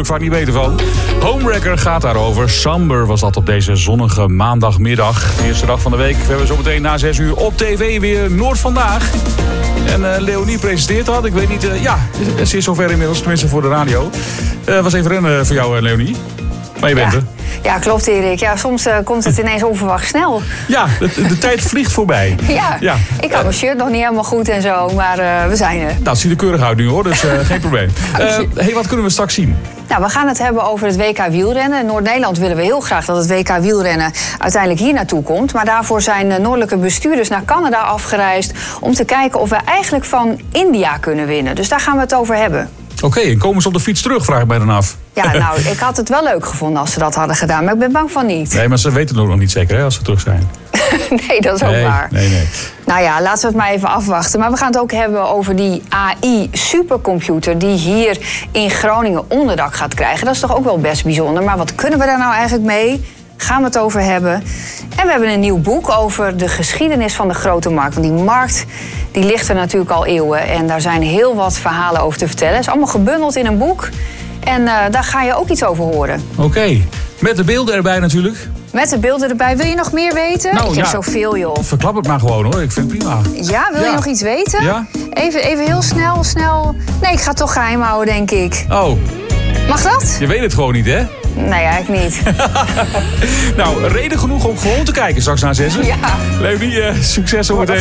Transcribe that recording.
vaak niet beter van. Homewrecker gaat daarover. Samber was dat op deze zonnige maandagmiddag. De eerste dag van de week. We hebben zometeen na 6 uur op tv weer Noord Vandaag. En Leonie presenteert dat. Ik weet niet, ze is zover inmiddels, tenminste voor de radio. Was even rennen voor jou, Leonie. Maar je bent er. Ja, klopt Erik. Ja, soms komt het ineens onverwacht snel. Ja, de tijd vliegt voorbij. Ja. Ik had mijn shirt nog niet helemaal goed en zo, maar we zijn er. Nou, het ziet er keurig uit nu hoor, dus geen probleem. Wat kunnen we straks zien? Nou, we gaan het hebben over het WK wielrennen. In Noord-Nederland willen we heel graag dat het WK wielrennen uiteindelijk hier naartoe komt. Maar daarvoor zijn noordelijke bestuurders naar Canada afgereisd om te kijken of we eigenlijk van India kunnen winnen. Dus daar gaan we het over hebben. Oké, en komen ze op de fiets terug, vraag ik mij dan af. Ja, nou, ik had het wel leuk gevonden als ze dat hadden gedaan, maar ik ben bang van niet. Nee, maar ze weten het ook nog niet zeker, hè, als ze terug zijn. Nee, dat is ook waar. Nee. Nou ja, laten we het maar even afwachten. Maar we gaan het ook hebben over die AI-supercomputer die hier in Groningen onderdak gaat krijgen. Dat is toch ook wel best bijzonder. Maar wat kunnen we daar nou eigenlijk mee? Gaan we het over hebben. En we hebben een nieuw boek over de geschiedenis van de Grote Markt. Want die markt die ligt er natuurlijk al eeuwen. En daar zijn heel wat verhalen over te vertellen. Het is allemaal gebundeld in een boek. En daar ga je ook iets over horen. Oké, met de beelden erbij natuurlijk. Met de beelden erbij. Wil je nog meer weten? Nou, ik heb zoveel, joh. Verklap het maar gewoon, hoor. Ik vind het prima. Ja, wil je nog iets weten? Ja? Even heel snel. Nee, ik ga het toch geheim houden, denk ik. Oh. Mag dat? Je weet het gewoon niet, hè? Nee, eigenlijk niet. Nou, reden genoeg om gewoon te kijken straks na 6. Ja. Leonie, succes zometeen.